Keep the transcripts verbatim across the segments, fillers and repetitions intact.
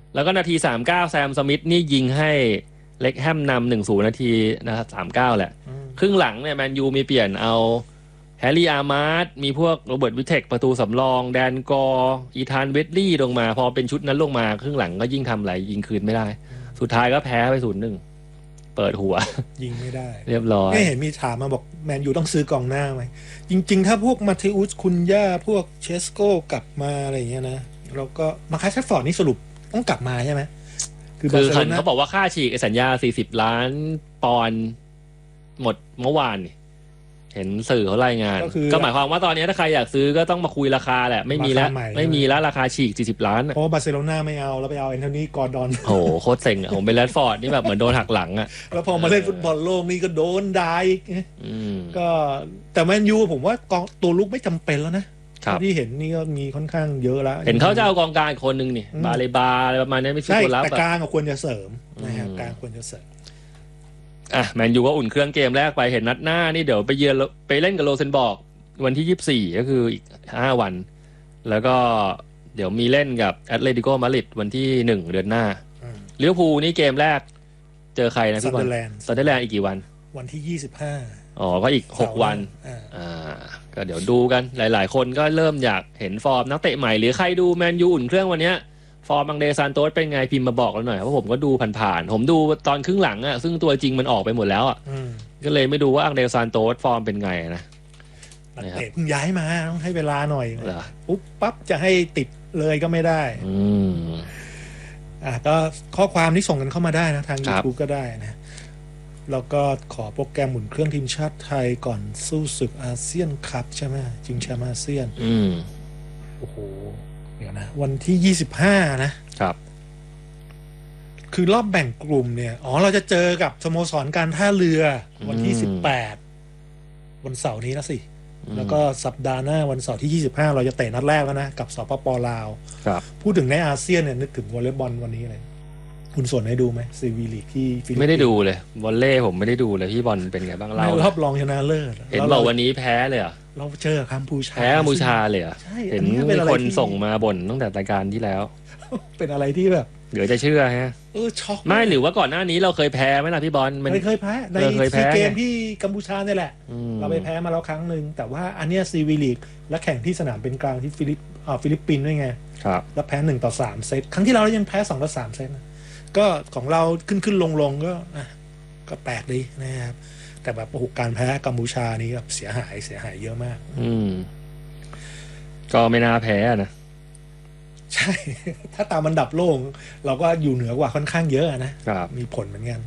แล้วก็นาทีสามสิบเก้าแซมสมิธนี่ยิงให้เล็กแฮมนำหนึ่งศูนย์นาทีนะครับสามสิบเก้าแหละครึ่งหลังเนี่ยแมนยูมีเปลี่ยนเอาแฮร์รี่อาร์มาร์ดมีพวกโรเบิร์ตวิเทคประตูสำรองแดนกอร์อีธานเวดลี่ลงมาพอเป็นชุดนั้นลงมาครึ่งหลังก็ยิ่งทำอะไรยิงคืนไม่ได้สุดท้ายก็แพ้ไปศูนย์หนึ่งเปิดหัวยิงไม่ได้เรียบร้อยไม่เห็นมีถามมาบอกแมนยูต้องซื้อกองหน้าไหมจริงๆถ้าพวกมาเทอุสคุนย่าพวกเชสโก้กลับมาอะไรอย่างเงี้ยนะแล้วก็มาคาชัดฟอร์ดนี่สรุปต้องกลับมาใช่ไหมคือเขาบอกว่าค่าฉีกสัญญาสี่สิบล้านปอนด์หมดเมื่อวานนี่เห็นสื่อเขารายงานก็หมายความว่าตอนนี้ถ้าใครอยากซื้อก็ต้องมาคุยราคาแหละไม่มีแล้วไม่มีแล้วราคาฉีกสี่สิบล้านเพราะบาร์เซโลนาไม่เอาแล้วไปเอาแอนโทนีกอร์ดอนโอ้โหโคตรเซ็งอ่ะผมเป็นแรดฟอร์ดนี่แบบเหมือนโดนหักหลังอ่ะแล้วพอมาเล่นฟุตบอลโลกนี่ก็โดนด่าอีกก็แต่แมนยูผมว่ากองตัวลุกไม่จำเป็นแล้วนะที่เห็นนี่ก็มีค่อนข้างเยอะแล้วเห็นเขาจะเอากองกลางคนนึงนี่บาเลบาอะไรประมาณนี้ไม่ใช่คนรับแต่กลางก็ควรจะเสริมนะครับกลางควรจะเสริมอ่ะแมนยูก็อุ่นเครื่องเกมแรกไปเห็นนัดหน้านี่เดี๋ยวไปเยือนไปเล่นกับโรเซนบอร์กวันที่ยี่สิบสี่ก็คืออีกห้าวันแล้วก็เดี๋ยวมีเล่นกับแอตเลติโกมาดริดวันที่หนึ่งเดือนหน้าลิเวอร์พูลนี่เกมแรกเจอใครนะพี่บอลซันเดอร์แลนด์อีกกี่วันวันที่ยี่สิบห้าอ๋อก็อีกหกวันอ่าก็เดี๋ยวดูกันหลายๆคนก็เริ่มอยากเห็นฟอร์มนักเตะใหม่หรือใครดูแมนยูอุ่นเครื่องวันนี้ฟอร์มอังเดซานโตสเป็นไงพิมพ์มาบอกเราหน่อยเพราะผมก็ดูผ่านๆผมดูตอนครึ่งหลังอ่ะซึ่งตัวจริงมันออกไปหมดแล้วอ่ะก็เลยไม่ดูว่าอังเดซานโตสฟอร์มเป็นไงนะนักเตะเพิ่งย้ายมาต้องให้เวลาหน่อยปุ๊บปั๊บจะให้ติดเลยก็ไม่ได้อืมอ่ะก็ข้อความนี้ส่งกันเข้ามาได้นะทาง YouTube ก็ได้นะแล้วก็ขอโปรแกรมหมุนเครื่องทีมชาติไทยก่อนสู้ศึกอาเซียนคัพใช่ไหมชิงแชมป์อาเซียนอืมโอ้โหเดี๋ยวนะวันที่ยี่สิบห้านะครับคือรอบแบ่งกลุ่มเนี่ยอ๋อเราจะเจอกับสโมสรการท่าเรือวันที่สิบแปดวันเสาร์นี้นะสิแล้วก็สัปดาห์หน้าวันเสาร์ที่ยี่สิบห้าเราจะเตะนัดแรกแล้วนะกับสปป.ลาวครับพูดถึงในอาเซียนเนี่ยนึกถึงวอลเลย์บอลวันนี้เลยคุณส่วนให้ดูไหมซีวีลีกที่ฟิลิปปินส์ไม่ได้ดูเลยวอลเล่ผมไม่ได้ดูเลยพี่บอลเป็นไงบ้างเล่ารอบรองชนะเลิศเห็นบอกวันนี้แพ้เลยอ่ะเราเจอกัมพูชาแพ้กัมพูชาเลยอ่ะเห็นมีคนส่งมาบ่นตั้งแต่รายการที่แล้วเป็นอะไรที่แบบเดี๋ยวจะเชื่อฮะเออช็อกไม่หรือว่าก่อนหน้านี้เราเคยแพ้ไหมล่ะพี่บอลมันเคยแพ้ในซีเกมที่กัมพูชาเนี่ยแหละเราไปแพ้มาแล้วครั้งหนึ่งแต่ว่าอันเนี้ยซีวีลีกและแข่งที่สนามเป็นกลางที่ฟิลิปอ่าฟิลิปปินส์ด้วยไงครับแล้วแพ้หนึ่งต่อสามเซตครั้งที่เรายังแพ้สองต่อสามเซตก็ของเราขึ้นขึ้นลงลงก็อ่ะก็แปลกดีนะครับแต่แบบโอ้โหการแพ้กัมพูชานี่แบบเสียหายเสียหายเยอะมากอืมก็ไม่น่าแพ้นะใช่ถ้าตามอันดับโลกเราก็อยู่เหนือกว่าค่อนข้างเยอะนะครับมีผลเหมือนกัน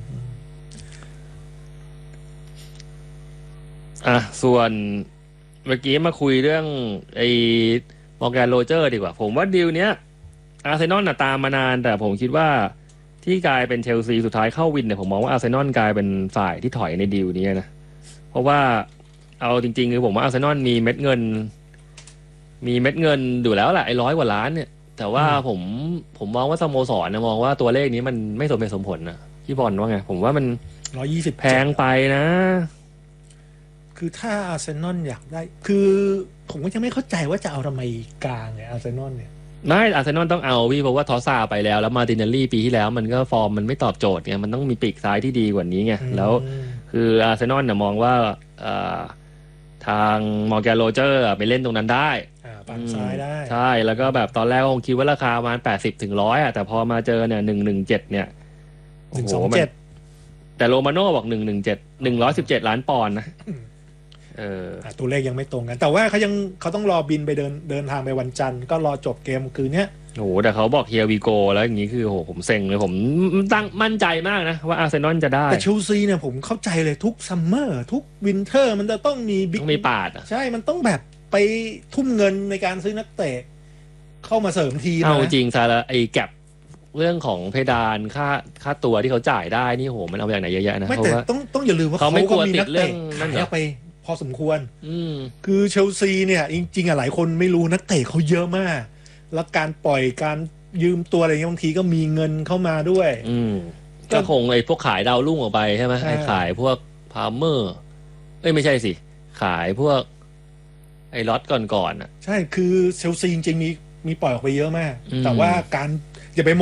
อ่ะส่วนเมื่อกี้มาคุยเรื่องไอ้มอร์แกนโรเจอร์ดีกว่าผมว่าดีลเนี้ยอาร์เซนอลน่ะตามมานานแต่ผมคิดว่าที่กลายเป็นเชลซีสุดท้ายเข้าวินเนี่ยผมมองว่าอาร์เซนอลกลายเป็นฝ่ายที่ถอยในดีลนี้นะเพราะว่าเอาจริงๆคือผมว่าอาร์เซนอลมีเม็ดเงินมีเม็ดเงินอยู่แล้วแหละไอ้ร้อยกว่าล้านเนี่ยแต่ว่าผมผมมองว่าสโมสรนะมองว่าตัวเลขนี้มันไม่สมเหตุสมผลนะพี่บอลว่าไงผมว่ามันร้อยยี่สิบแพงไปนะคือถ้าอาร์เซนอลอยากได้คือผมก็ยังไม่เข้าใจว่าจะเอาทำไมกลางไงอาร์เซนอลเนี่ยไม่อาร์เซนอลต้องเอาพี่เพราะว่าทอซ่าไปแล้วแล้วมาตินเนลลี่ปีที่แล้วมันก็ฟอร์มมันไม่ตอบโจทย์ไงมันต้องมีปีกซ้ายที่ดีกว่านี้ไงแล้วคืออาร์เซนอลเนี่ยมองว่าทางมอร์แกนโรเจอร์ไปเล่นตรงนั้นได้ฝั่งซ้ายได้ใช่แล้วก็แบบตอนแรกคงคิดว่าราคาประมาณแปดสิบถึงร้อยอ่ะแต่พอมาเจอเนี่ยหนึ่งหนึ่งเจ็ดเนี่ยหนึ่งสองเจ็ดแต่โรมาโน่บอกหนึ่งหนึ่งเจ็ดหนึ่งร้อยสิบเจ็ดล้านปอนด์นะเออตัวเลขยังไม่ตรงกันแต่ว่าเขายังเขาต้องรอบินไปเดินเดินทางไปวันจันทร์ก็รอจบเกมคืนนี้โอ้โหแต่เขาบอกเฮียวีโกแล้วอย่างนี้คือโหผมเซ็งเลยผมตั้งมั่นใจมากนะว่าอาร์เซนอลจะได้แต่เชลซีเนี่ยผมเข้าใจเลยทุกซัมเมอร์ทุกวินเทอร์มันจะต้องมีบิ๊กต้องมีปาดใช่มันต้องแบบไปทุ่มเงินในการซื้อนักเตะเข้ามาเสริมทีมนะเอาจริงซะแล้วไอ้แก็บเรื่องของเพดานค่าค่าตัวที่เขาจ่ายได้นี่โหมันเอาอย่างไหนเยอะๆนะไม่แต่ต้องต้องอย่าลืมว่าเขาไม่กลัวติดเรื่องนั่นเหรอไปพอสมควรอืมคือเชลซีเนี่ยจริงๆอ่ะหลายคนไม่รู้นักเตะเขาเยอะมากแล้วการปล่อยการยืมตัวอะไรเงี้ยบางทีก็มีเงินเข้ามาด้วยอืมก็คงไอ้พวกขายดาวรุ่งออกไปใช่ไหมไอ้ขายพวกพาล์มเมอร์เอ้ยไม่ใช่สิขายพวกไอ้ล็อตก่อนๆอ่ะใช่คือเชลซีจริงๆมีมีปล่อยออกไปเยอะมากแต่ว่าการอย่าไป